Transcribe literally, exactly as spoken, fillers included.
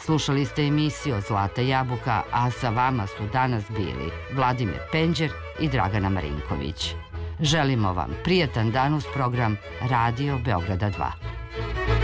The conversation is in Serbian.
Slušali ste emisiju Zlata jabuka, a sa vama su danas bili Vladimir Penđer i Dragana Marinković. Želimo vam prijatan dan uz program Radio Beograda dva.